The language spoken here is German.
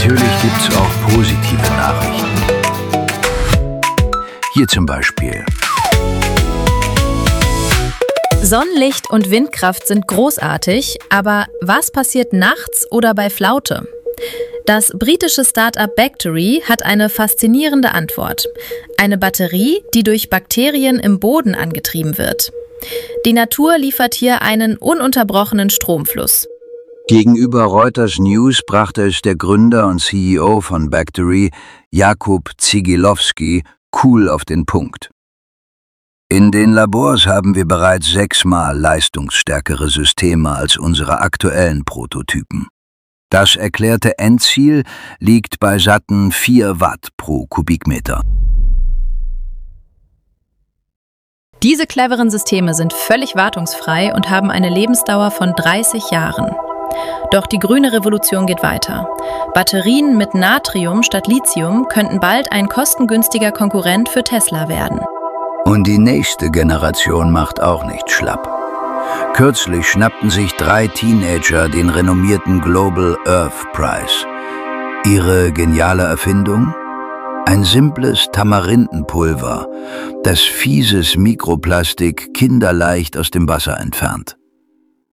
natürlich gibt's auch positive Nachrichten. Hier zum Beispiel. Sonnenlicht und Windkraft sind großartig, aber was passiert nachts oder bei Flaute? Das britische Start-up Bactory hat eine faszinierende Antwort. Eine Batterie, die durch Bakterien im Boden angetrieben wird. Die Natur liefert hier einen ununterbrochenen Stromfluss. Gegenüber Reuters News brachte es der Gründer und CEO von Bactory, Jakub Zigilowski, cool auf den Punkt. In den Labors haben wir bereits 6-mal leistungsstärkere Systeme als unsere aktuellen Prototypen. Das erklärte Endziel liegt bei satten 4 Watt pro Kubikmeter. Diese cleveren Systeme sind völlig wartungsfrei und haben eine Lebensdauer von 30 Jahren. Doch die grüne Revolution geht weiter. Batterien mit Natrium statt Lithium könnten bald ein kostengünstiger Konkurrent für Tesla werden. Und die nächste Generation macht auch nicht schlapp. Kürzlich schnappten sich 3 Teenager den renommierten Global Earth Prize. Ihre geniale Erfindung? Ein simples Tamarindenpulver, das fieses Mikroplastik kinderleicht aus dem Wasser entfernt.